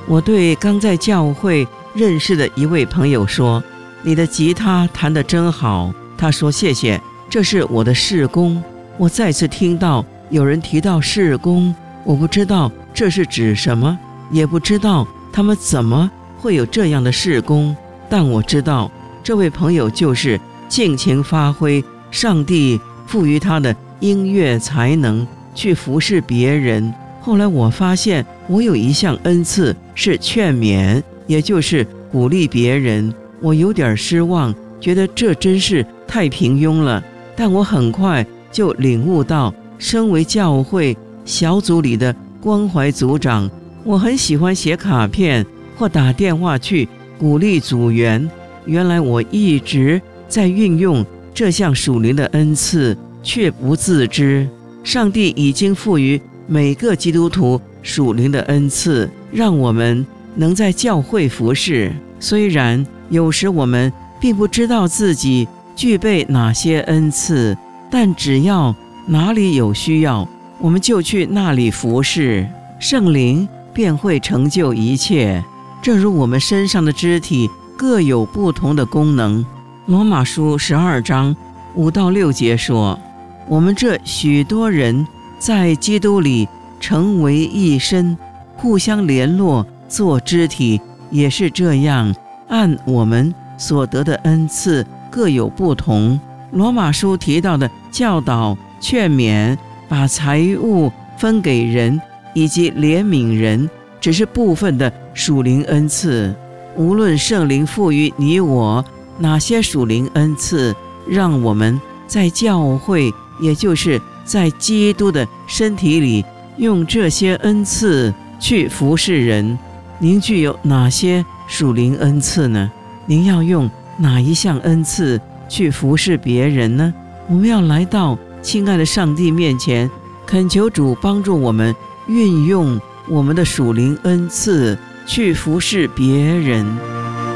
我对刚在教会认识的一位朋友说：“你的吉他弹得真好。”他说：“谢谢，这是我的事工。”我再次听到有人提到事工，我不知道这是指什么，也不知道他们怎么会有这样的事工，但我知道这位朋友就是尽情发挥上帝赋予他的音乐才能去服侍别人。后来我发现我有一项恩赐是劝勉，也就是鼓励别人。我有点失望，觉得这真是太平庸了，但我很快就领悟到，身为教会小组里的关怀组长，我很喜欢写卡片或打电话去鼓励组员。原来我一直在运用这项属灵的恩赐，却不自知。上帝已经赋予每个基督徒属灵的恩赐，让我们能在教会服侍。虽然有时我们并不知道自己具备哪些恩赐，但只要哪里有需要，我们就去那里服侍，圣灵便会成就一切。正如我们身上的肢体各有不同的功能。罗马书12章5到6节说：“我们这许多人在基督里成为一身，互相联络做肢体，也是这样，按我们所得的恩赐各有不同。”罗马书提到的教导、劝勉、把财物分给人以及怜悯人，只是部分的属灵恩赐。无论圣灵赋予你我哪些属灵恩赐，让我们在教会，也就是在基督的身体里，用这些恩赐去服侍人。您具有哪些属灵恩赐呢？您要用哪一项恩赐去服侍别人呢？我们要来到亲爱的上帝面前，恳求主帮助我们运用我们的属灵恩赐去服侍别人。